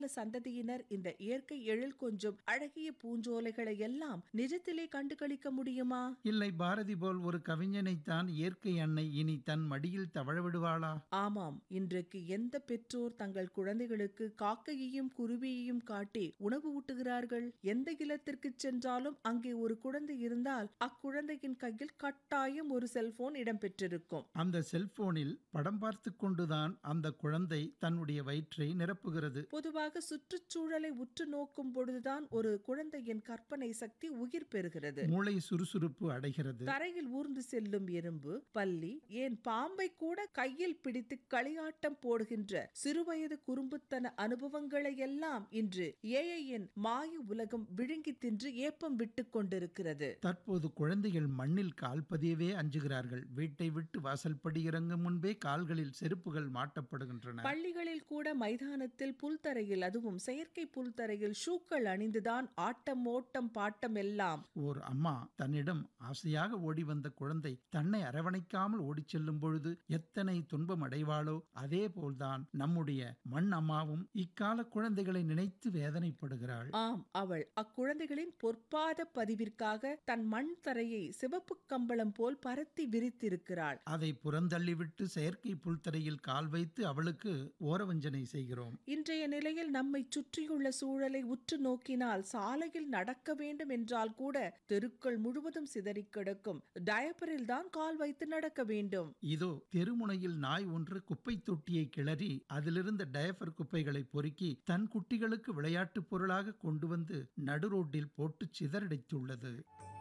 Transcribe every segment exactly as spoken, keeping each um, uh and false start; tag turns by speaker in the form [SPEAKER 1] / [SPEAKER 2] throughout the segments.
[SPEAKER 1] சந்ததியினர் இந்த இயற்கை எழில் கொஞ்சம் அழகிய பூஞ்சோலைகளை எல்லாம் நிஜத்திலே கண்டுகளிக்க முடியுமா?
[SPEAKER 2] இல்லை, பாரதி போல் ஒரு கவிஞனைத்தான் இயற்கை அன்னை இனி தன் மடியில் தவழ விடுவாளா?
[SPEAKER 1] ஆமாம், இன்றைக்கு எந்த பெற்றோர் தங்கள் குழந்தைகளுக்கு காக்கையையும் குருவியையும் காட்டி உணவு ஊட்டுகிறார்கள்? எந்த இல்லத்திற்கு சென்றாலும் அங்கே ஒரு குழந்தை இருந்தால் அக்குழந்தையின் கையில் கட்டாயம் ஒரு செல்போன் இடம்பெற்றிருக்கும்.
[SPEAKER 2] அந்த செல்போனில் படம் பார்த்து கொண்டுதான் அந்த குழந்தை தன்னுடைய வயிற்றை நிரப்புகிறது.
[SPEAKER 1] பொதுவாக சுற்றுச்சூழலை உற்று நோக்கும் பொழுதுதான் ஒரு குழந்தையின் கற்பனை சக்தி உயிர் பெறுகிறது.
[SPEAKER 2] மூளை சுறுசுறுப்பு அடைகிறது.
[SPEAKER 1] தரையில் ஊர்ந்து செல்லும் எறும்பு, பல்லி, ஏன் பாம்பை கூட கையில் பிடித்து களியாட்டம் போடுகின்ற சிறுவயது குறும்புத்தன அனுபவங்களை எல்லாம் இன்று ஏஐயின் மாய உலகம் விழுங்கி தின்று ஏப்பம் விட்டுக் கொண்டிருக்கிறது.
[SPEAKER 2] தற்போது குழந்தைகள் மண்ணில் கால் பதியவே அஞ்சுகிறார்கள். வீட்டை விட்டு வாசல்படி இறங்கும் முன்பே கால்களில் செருப்புகள் மாட்டப்படுகின்றன.
[SPEAKER 1] பள்ளிகளில் கூட மைதானத்தில் புல்தரையில், அதுவும் செயற்கை புல்தரையில் ஷூக்கள் அணிந்துதான் ஆட்டம் ஓட்டம் பாட்டம் எல்லாம்.
[SPEAKER 2] ஓர் அம்மா தன்னிடம் ஆசையாக ஓடி வந்த குழந்தை தன்னை அரவணைக்காமல் ஓடிச் செல்லும் பொழுது எத்தனை துன்பம் அடைவாளோ அதே போல்தான் நம்முடைய மண் அம்மாவும் இக்கால குழந்தைகளை நினைத்து வேதனைப்படுகிறாள்.
[SPEAKER 1] ஆம், அவள் அக்குழந்தைகளின் பொற்பாத பதிவிற்காக தன் மண் தரையை சிவப்பு கம்பளம் போல் பரத்தி விரித்திருக்கிறாள்.
[SPEAKER 2] அதை புறந்தள்ளிவிட்டு செயற்கை புல்தரையில் கால் வைத்து அவளுக்கு ஓரவஞ்சனை செய்கிறோம்.
[SPEAKER 1] இன்றைய நிலையில் நம்மை சுற்றியுள்ள சூழலை உற்று நோக்கினால் சாலையில் நடக்க வேண்டும் என்றால் கூட தெருக்கள் முழுவதும் சிதறி கிடக்கும் டயப்பரில் தான் கால் வைத்து நடக்க வேண்டும்.
[SPEAKER 2] இதோ தெருமுனையில் நாய் ஒன்று குப்பை தொட்டியை கிளறி அதிலிருந்த டயப்பர் குப்பைகளை பொறுக்கி தன் குட்டிகளுக்கு விளையாட்டு பொருளாக கொண்டு வந்து நடுரோட்டில் போட்டு சிதறடித்துள்ளது.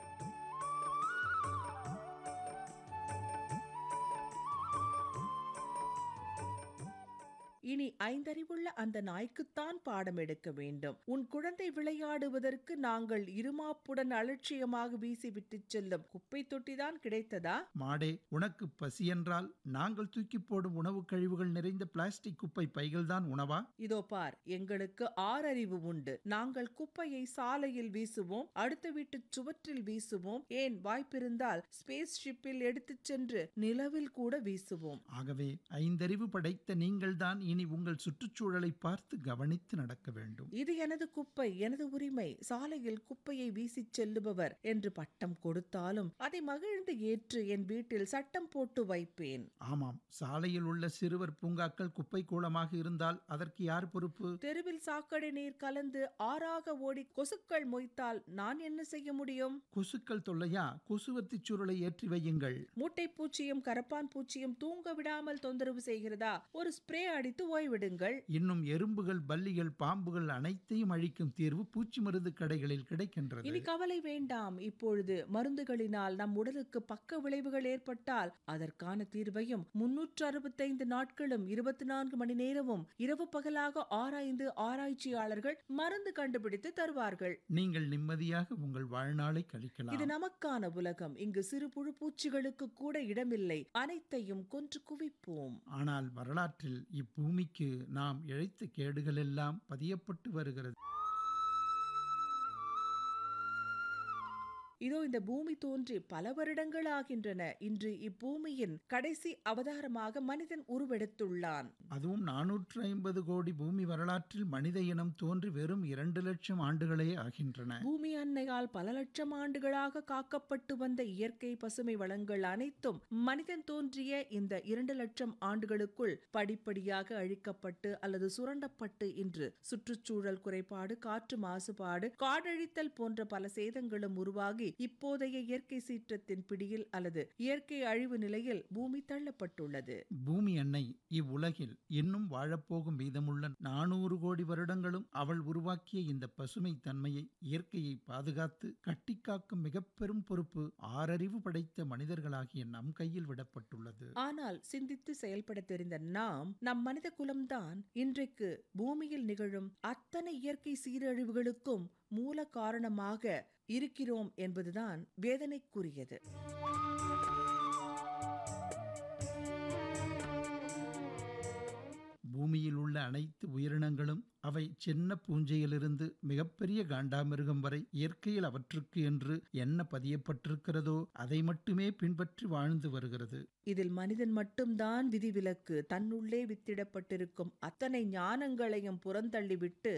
[SPEAKER 1] இனி ஐந்தறிவுள்ள அந்த நாய்க்குத்தான் பாடம் எடுக்க வேண்டும். உன் குழந்தை விளையாடுவதற்கு நாங்கள் இருமாப்புடன் அலட்சியமாக வீசிவிட்டு செல்லும் குப்பை தொட்டிதான் கிடைத்ததா?
[SPEAKER 2] மாடே, உனக்கு பசி என்றால் நாங்கள் தூக்கி போடும் உணவு கழிவுகள் நிறைந்த பிளாஸ்டிக் குப்பை பைகள் தான் உணவா?
[SPEAKER 1] இதோ பார், எங்களுக்கு ஆறறிவு உண்டு. நாங்கள் குப்பையை சாலையில் வீசுவோம், அடுத்த வீட்டு சுவற்றில் வீசுவோம், ஏன் வாய்ப்பிருந்தால் ஸ்பேஸ் ஷிப்பில் எடுத்துச் சென்று நிலவில் கூட வீசுவோம்.
[SPEAKER 2] ஆகவே ஐந்தறிவு படைத்த நீங்கள்தான் இனி உங்கள் சுற்றுச்சூழலை பார்த்து கவனித்து நடக்க வேண்டும்.
[SPEAKER 1] இது எனது குப்பை, எனது உரிமை, சாலையில் குப்பையை வீசி செல்லுபவர் என்று பட்டம் கொடுத்தாலும் அதை மகிழ்ந்து ஏற்று என் வீட்டில் சட்டம் போட்டு வைப்பேன்.
[SPEAKER 2] ஆமாம், சாலையில் உள்ள சிறுவர் பூங்காக்கள் குப்பை கூலமாக இருந்தால் அதற்கு யார் பொறுப்பு?
[SPEAKER 1] தெருவில் சாக்கடை நீர் கலந்து ஆறாக ஓடி கொசுக்கள் மொய்த்தால் நான் என்ன செய்ய முடியும்?
[SPEAKER 2] கொசுக்கள் தொல்லையா? கொசுவர்த்தி சூழலை ஏற்றி வையுங்கள்.
[SPEAKER 1] மூட்டை பூச்சியும் கரப்பான் பூச்சியும் தூங்க விடாமல் தொந்தரவு செய்கிறதா? ஒரு ஸ்ப்ரே அடித்து ஓய்விடுங்கள்.
[SPEAKER 2] இன்னும் எறும்புகள், பல்லிகள், பாம்புகள் அனைத்தையும் அழிக்கும் தீர்வு பூச்சி மருந்து கடைகளில் கிடைக்கின்றது.
[SPEAKER 1] இனி கவலை வேண்டாம். இப்பொழுது மருந்துகளினால் நம் உடலுக்கு பக்க விளைவுகள் ஏற்பட்டால் அதற்கான தீர்வையும் முன்னூற்று அறுபத்தைந்து நாட்களும் இருபத்தி நான்கு மணி நேரமும் இரவு பகலாக ஆராய்ந்து ஆராய்ச்சியாளர்கள் மருந்து கண்டுபிடித்து தருவார்கள்.
[SPEAKER 2] நீங்கள் நிம்மதியாக உங்கள் வாழ்நாளை கழிக்கலாம்.
[SPEAKER 1] இது நமக்கான உலகம். இங்கு சிறு புழு பூச்சிகளுக்கு கூட இடமில்லை. அனைத்தையும் கொன்று குவிப்போம்.
[SPEAKER 2] ஆனால் வரலாற்றில் இப்பூமிக்கு நாம் இழைத்த கேடுகள் எல்லாம் பதியப்பட்டு வருகிறது.
[SPEAKER 1] இதோ இந்த பூமி தோன்றி பல வருடங்கள் ஆகின்றன. இன்று இப்பூமியின் கடைசி அவதாரமாக மனிதன் உருவெடுத்துள்ளான்.
[SPEAKER 2] அதுவும் நானூற்று ஐம்பது கோடி பூமி வரலாற்றில் மனித இனம் தோன்றி வெறும் இரண்டு லட்சம் ஆண்டுகளே ஆகின்றன.
[SPEAKER 1] பூமி அன்னையால் பல லட்சம் ஆண்டுகளாக காக்கப்பட்டு வந்த இயற்கை பசுமை வளங்கள் அனைத்தும் மனிதன் தோன்றிய இந்த இரண்டு லட்சம் ஆண்டுகளுக்குள் படிப்படியாக அழிக்கப்பட்டு அல்லது சுரண்டப்பட்டு இன்று சுற்றுச்சூழல் குறைபாடு, காற்று மாசுபாடு, காடழித்தல் போன்ற பல சேதங்களும் உருவாகி இப்போதைய இயற்கை சீற்றத்தின் பிடியில் அல்லது இயற்கை அழிவு நிலையில் பூமி தள்ளப்பட்டுள்ளது.
[SPEAKER 2] பூமி அன்னை இவ்வுலகில் இன்னும் வாழப்போகும் மீதமுள்ள நானூறு கோடி வருடங்களும் அவள் உருவாக்கிய இந்த பசுமை தன்மையை, இயற்கையை பாதுகாத்து கட்டிக்காக்கும் மிக பெரும் பொறுப்பு ஆறறிவு படைத்த மனிதர்களாகிய நம் கையில் விடப்பட்டுள்ளது.
[SPEAKER 1] ஆனால் சிந்தித்து செயல்பட தெரிந்த நாம், நம் மனித குலம்தான் இன்றைக்கு பூமியில் நிகழும் அத்தனை இயற்கை சீரழிவுகளுக்கும் மூல காரணமாக இருக்கிறோம் என்பதுதான் வேதனைக்குரியது.
[SPEAKER 2] பூமி பூமியில் உள்ள அனைத்து உயிரினங்களும், அவை சின்ன பூஞ்சையிலிருந்து மிகப்பெரிய காண்டாமிருகம் வரை, இயற்கையில் அவற்றுக்கு என்று என்ன பதியப்பட்டிருக்கிறதோ அதை மட்டுமே பின்பற்றி வாழ்ந்து வருகிறது.
[SPEAKER 1] இதில் மனிதன் மட்டும்தான் விதிவிலக்கு. தன்னுள்ளே வித்திடப்பட்டிருக்கும் அத்தனை ஞானங்களையும் புறந்தள்ளிவிட்டு